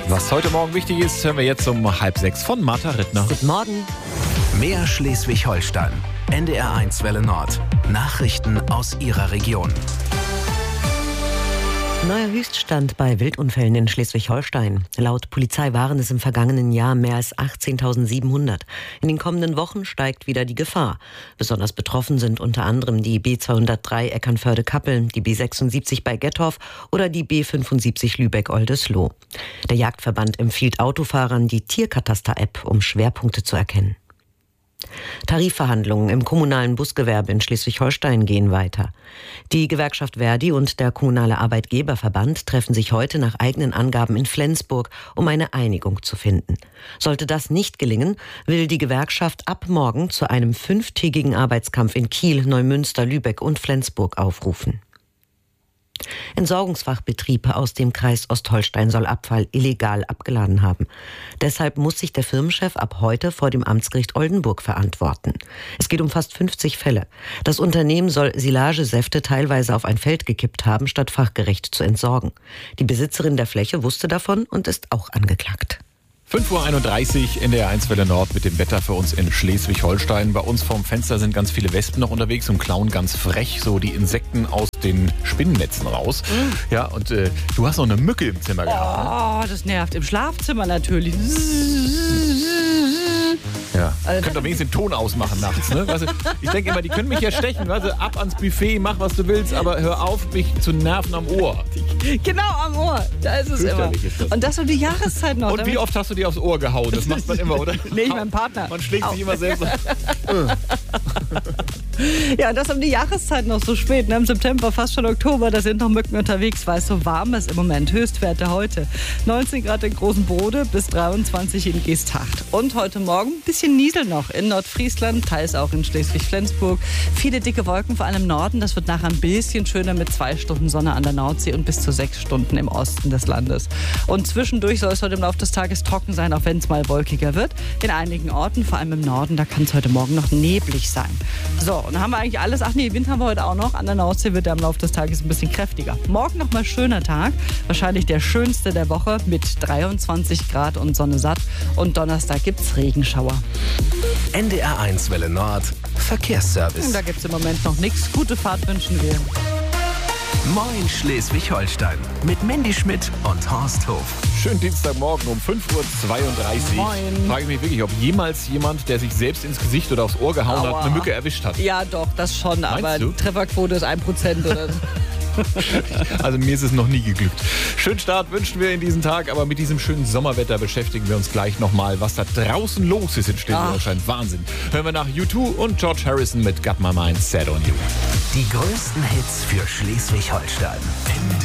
Was heute Morgen wichtig ist, hören wir jetzt um 5:30 von Martha Rittner. Guten Morgen. Mehr Schleswig-Holstein. NDR1 Welle Nord. Nachrichten aus Ihrer Region. Neuer Höchststand bei Wildunfällen in Schleswig-Holstein. Laut Polizei waren es im vergangenen Jahr mehr als 18.700. In den kommenden Wochen steigt wieder die Gefahr. Besonders betroffen sind unter anderem die B203 Eckernförde-Kappeln, die B76 bei Gettorf oder die B75 Lübeck-Oldesloe. Der Jagdverband empfiehlt Autofahrern die Tierkataster-App, um Schwerpunkte zu erkennen. Tarifverhandlungen im kommunalen Busgewerbe in Schleswig-Holstein gehen weiter. Die Gewerkschaft Verdi und der kommunale Arbeitgeberverband treffen sich heute nach eigenen Angaben in Flensburg, um eine Einigung zu finden. Sollte das nicht gelingen, will die Gewerkschaft ab morgen zu einem 5-tägigen Arbeitskampf in Kiel, Neumünster, Lübeck und Flensburg aufrufen. Entsorgungsfachbetrieb aus dem Kreis Ostholstein soll Abfall illegal abgeladen haben. Deshalb muss sich der Firmenchef ab heute vor dem Amtsgericht Oldenburg verantworten. Es geht um fast 50 Fälle. Das Unternehmen soll Silagesäfte teilweise auf ein Feld gekippt haben, statt fachgerecht zu entsorgen. Die Besitzerin der Fläche wusste davon und ist auch angeklagt. 5:31 Uhr NDR1 Welle Nord mit dem Wetter für uns in Schleswig-Holstein. Bei uns vorm Fenster sind ganz viele Wespen noch unterwegs und klauen ganz frech so die Insekten aus den Spinnennetzen raus. Ja, und du hast noch eine Mücke im Zimmer gehabt. Oh, das nervt. Im Schlafzimmer natürlich. Ja. Könnt doch wenigstens den Ton ausmachen nachts. Ne? Weißt du, ich denke immer, die können mich ja stechen. Weißt du, ab ans Buffet, mach was du willst, aber hör auf, mich zu nerven am Ohr. Genau, am Ohr. Da ist es immer. Ist das. Und das um die Jahreszeit noch. Und wie oft hast du dir aufs Ohr gehauen? Das macht man immer, oder? Nee, mein Partner. Man schlägt sich immer selbst. Ja, und das um die Jahreszeit noch so spät. Ne? Im September, fast schon Oktober, da sind noch Mücken unterwegs, weil es so warm ist im Moment. Höchstwerte heute 19 Grad in Großenbrode bis 23 in Geesthacht. Und heute Morgen ein bisschen Niesel noch in Nordfriesland, teils auch in Schleswig-Flensburg. Viele dicke Wolken, vor allem im Norden. Das wird nachher ein bisschen schöner mit 2 Stunden Sonne an der Nordsee und bis zu 6 Stunden im Osten des Landes. Und zwischendurch soll es heute im Laufe des Tages trocken sein, auch wenn es mal wolkiger wird. In einigen Orten, vor allem im Norden, da kann es heute Morgen noch neblig sein. So, und dann haben wir eigentlich alles. Ach nee, Wind haben wir heute auch noch. An der Nordsee wird der im Laufe des Tages ein bisschen kräftiger. Morgen nochmal schöner Tag. Wahrscheinlich der schönste der Woche mit 23 Grad und Sonne satt. Und Donnerstag gibt's Regenschauer. NDR1 Welle Nord. Verkehrsservice. Und da gibt's im Moment noch nichts. Gute Fahrt wünschen wir. Moin Schleswig-Holstein. Mit Mandy Schmidt und Horst Hof. Schönen Dienstagmorgen um 5:32 Uhr. Moin. Frage ich mich wirklich, ob jemals jemand, der sich selbst ins Gesicht oder aufs Ohr gehauen hat, eine Mücke erwischt hat. Ja, doch, das schon. Aber du? die Trefferquote ist 1% oder so. Also mir ist es noch nie geglückt. Schönen Start wünschen wir in diesen Tag, aber mit diesem schönen Sommerwetter beschäftigen wir uns gleich nochmal, was da draußen los ist in Schleswig-Holstein. Wahnsinn. Hören wir nach U2 und George Harrison mit Got My Mind Set on You. Die größten Hits für Schleswig-Holstein.